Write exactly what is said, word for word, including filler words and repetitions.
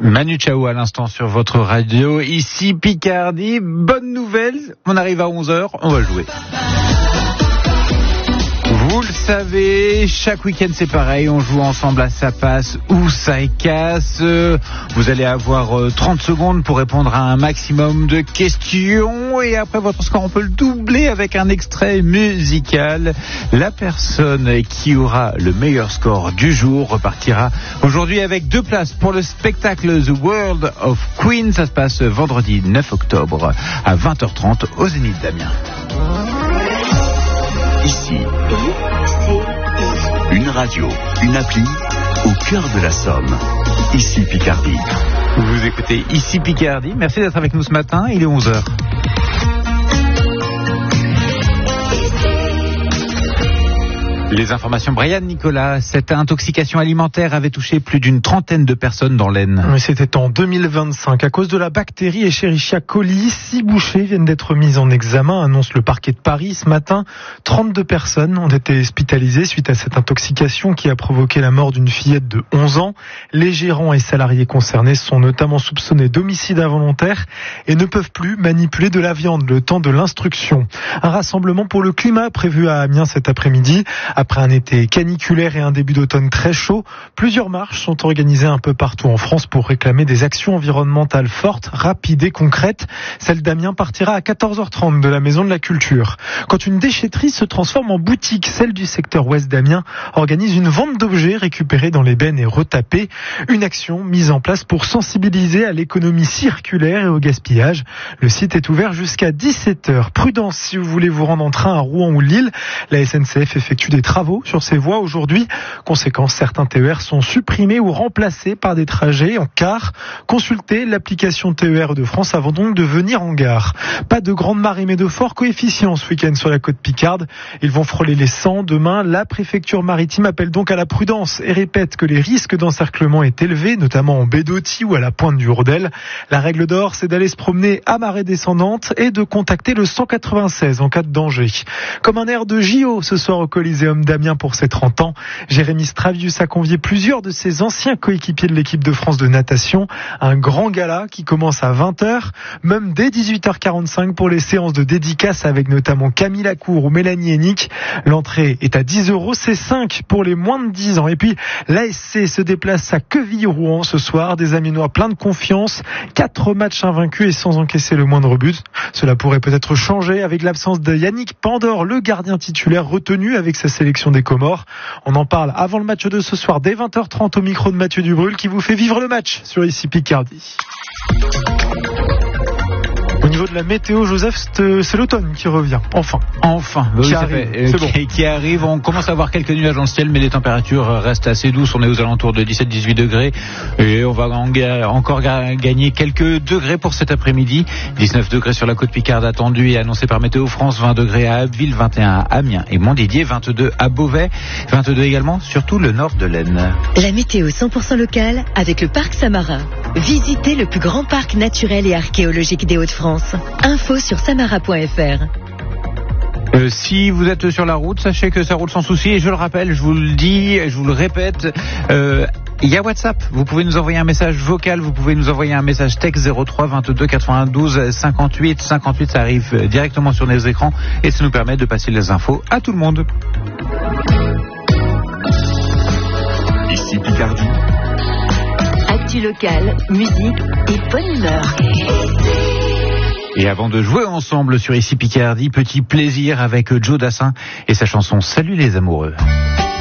Manu Chao à l'instant sur votre radio, ici Picardie. Bonne nouvelle, on arrive à onze heures, on va jouer. Vous le savez, chaque week-end c'est pareil, on joue ensemble à ça passe ou ça casse. Vous allez avoir trente secondes pour répondre à un maximum de questions et après votre score on peut le doubler avec un extrait musical. La personne qui aura le meilleur score du jour repartira aujourd'hui avec deux places pour le spectacle The World of Queen. Ça se passe vendredi neuf octobre à vingt heures trente au Zénith d'Amiens. Ici, une radio, une appli au cœur de la Somme. Ici Picardie. Vous écoutez Ici Picardie. Merci d'être avec nous ce matin. Il est onze heures. Les informations, Brian Nicolas. Cette intoxication alimentaire avait touché plus d'une trentaine de personnes dans l'Aisne. Oui, c'était en deux mille vingt-cinq. À cause de la bactérie Escherichia coli, six bouchers viennent d'être mis en examen, annonce le parquet de Paris ce matin. trente-deux personnes ont été hospitalisées suite à cette intoxication qui a provoqué la mort d'une fillette de onze ans. Les gérants et salariés concernés sont notamment soupçonnés d'homicide involontaire et ne peuvent plus manipuler de la viande le temps de l'instruction. Un rassemblement pour le climat prévu à Amiens cet après-midi. Après un été caniculaire et un début d'automne très chaud, plusieurs marches sont organisées un peu partout en France pour réclamer des actions environnementales fortes, rapides et concrètes. Celle d'Amiens partira à quatorze heures trente de la Maison de la Culture. Quand une déchetterie se transforme en boutique, celle du secteur ouest d'Amiens organise une vente d'objets récupérés dans les bennes et retapés. Une action mise en place pour sensibiliser à l'économie circulaire et au gaspillage. Le site est ouvert jusqu'à dix-sept heures. Prudence si vous voulez vous rendre en train à Rouen ou Lille. La S N C F effectue des travaux sur ces voies aujourd'hui. Conséquence, certains T E R sont supprimés ou remplacés par des trajets en car. Consultez l'application T E R de France avant donc de venir en gare. Pas de grande marée mais de forts coefficients ce week-end sur la côte Picarde. Ils vont frôler les cent demain. La préfecture maritime appelle donc à la prudence et répète que les risques d'encerclement est élevé, notamment en baie d'Authie ou à la pointe du Rodel. La règle d'or, c'est d'aller se promener à marée descendante et de contacter le cent quatre-vingt-seize en cas de danger. Comme un air de J O ce soir au Coliseum d'Amiens pour ses trente ans. Jérémy Stravius a convié plusieurs de ses anciens coéquipiers de l'équipe de France de natation. Un grand gala qui commence à vingt heures, même dès dix-huit heures quarante-cinq pour les séances de dédicaces avec notamment Camille Lacour ou Mélanie Hennick. L'entrée est à dix euros, c'est cinq pour les moins de dix ans. Et puis l'A S C se déplace à Quevilly-Rouen ce soir. Des Amiénois pleins de confiance. Quatre matchs invaincus et sans encaisser le moindre but. Cela pourrait peut-être changer avec l'absence de Yannick Pandor, le gardien titulaire retenu avec sa sélection des Comores. On en parle avant le match de ce soir dès vingt heures trente au micro de Mathieu Dubrul qui vous fait vivre le match sur Ici Picardie. Au niveau de la météo, Joseph, c'est l'automne qui revient. Enfin. Enfin. Oui, qui, ça arrive. Fait, euh, bon. qui, qui arrive. On commence à avoir quelques nuages dans le ciel, mais les températures restent assez douces. On est aux alentours de dix-sept à dix-huit degrés. Et on va en, encore gagner quelques degrés pour cet après-midi. dix-neuf degrés sur la côte Picarde attendue et annoncé par Météo France. vingt degrés à Abbeville, vingt et un à Amiens et Montdidier, vingt-deux à Beauvais, vingt-deux également sur tout le nord de l'Aisne. La météo cent pour cent locale avec le parc Samara. Visitez le plus grand parc naturel et archéologique des Hauts-de-France. Info sur samara point f r. Euh, si vous êtes sur la route, sachez que ça roule sans souci. Et je le rappelle, je vous le dis, je vous le répète, euh, il y a WhatsApp. Vous pouvez nous envoyer un message vocal, vous pouvez nous envoyer un message texte zéro trois vingt-deux quatre-vingt-douze cinquante-huit cinquante-huit. Ça arrive directement sur nos écrans et ça nous permet de passer les infos à tout le monde. Ici Picardie. Actu locale, musique et bonne humeur. Et avant de jouer ensemble sur Ici Picardie, petit plaisir avec Joe Dassin et sa chanson Salut les amoureux.